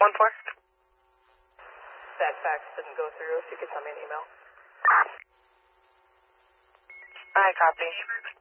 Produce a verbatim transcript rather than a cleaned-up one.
One four. That fax didn't go through. If you could send me an email. I copy.